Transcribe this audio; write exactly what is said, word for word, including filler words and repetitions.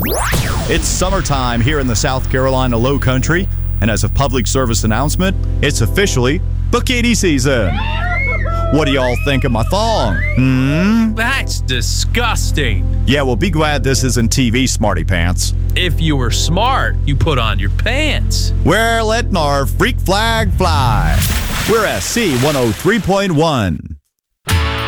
It's summertime here in the South Carolina Low Country, and as a public service announcement, it's officially bikini season. What do y'all think of my thong? Hmm? That's disgusting. Yeah, well, be glad this isn't T V, smarty pants. If you were smart, you put on your pants. We're letting our freak flag fly. We're S C one oh three point one.